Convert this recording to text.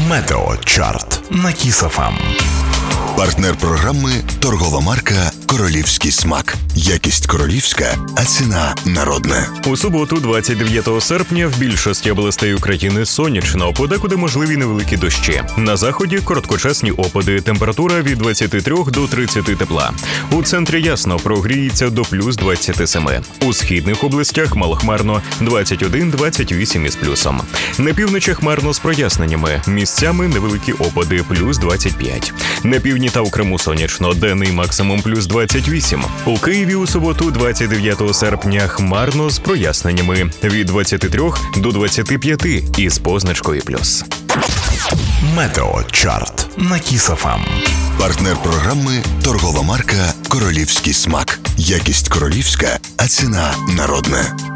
Метеочарт на Kiss FM. Партнер програми – торгова марка «Королівський смак». Якість королівська, а ціна народна. У суботу, 29 серпня, в більшості областей України сонячно, подекуди можливі невеликі дощі. На заході – короткочасні опади, температура від 23 до 30 тепла. У центрі ясно, прогріється до плюс 27. У східних областях малохмарно, 21-28 із плюсом. На півночі хмарно з проясненнями, місцями невеликі опади, плюс 25. На півдні та у Криму сонячно, денний максимум плюс 28. У Києві у суботу, 29 серпня, хмарно з проясненнями від 23 до 25 із позначкою плюс. Метеочарт на Kiss FM. Партнер програми – торгова марка «Королівський смак». Якість королівська, а ціна народна.